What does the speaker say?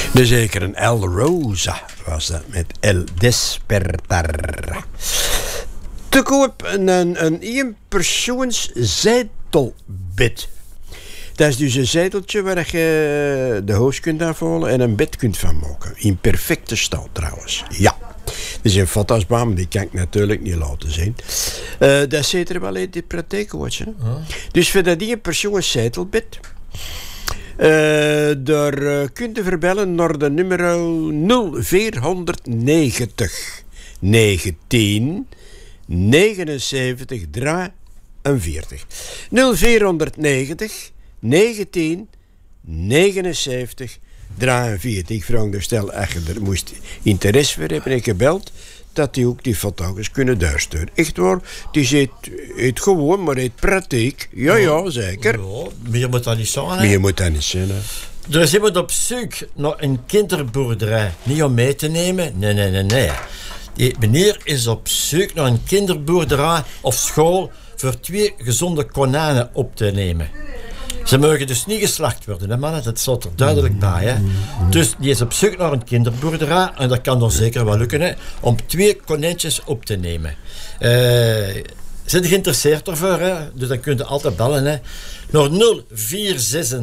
De zeker een El Rosa was dat met El Despertar. Te koop een eenpersoons zetelbed. Dat is dus een zeteltje waar je de hoos kunt afhalen en een bed kunt van maken. In perfecte staat trouwens. Ja. Dat is een fantasbaam, die kan ik natuurlijk niet laten zien. Dat zit er wel in de praktijk, hoor. Dus voor dat eenpersoons zetelbed... daar kunt u verbellen naar de nummer 0490 19 79 43. 0490 19 79 43. Ik vraag dus stel, als je er moest interesse voor hebben en gebeld, dat die ook die foto's kunnen doorsturen. Echt waar, die het gewoon, maar het praktijk. Ja, zeker. Ja, meer moet dat niet zijn, hè? Meer moet dat niet zijn, hè. Er is iemand op zoek naar een kinderboerderij. Niet om mee te nemen, nee. Die meneer is op zoek naar een kinderboerderij of school voor 2 gezonde konijnen op te nemen. Ze mogen dus niet geslacht worden, hè mannen? Dat staat er duidelijk bij, hè? Dus die is op zoek naar een kinderboerderij, en dat kan dan zeker wel lukken, hè, om 2 konijntjes op te nemen. Zijn geïnteresseerd ervoor, hè? Dus dan kun je altijd bellen, hè? Naar 046